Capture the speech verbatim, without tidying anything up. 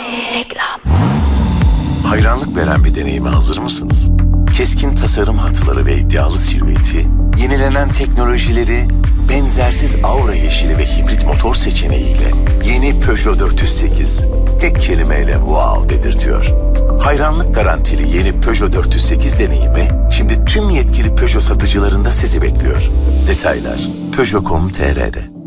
Reklam. Hayranlık veren bir deneyime hazır mısınız? Keskin tasarım hatları ve iddialı silüeti, yenilenen teknolojileri, benzersiz aura yeşili ve hibrit motor seçeneğiyle yeni Peugeot dört yüz sekiz tek kelimeyle wow dedirtiyor. Hayranlık garantili yeni Peugeot dört yüz sekiz deneyimi şimdi tüm yetkili Peugeot satıcılarında sizi bekliyor. Detaylar peugeot nokta com nokta tr'de.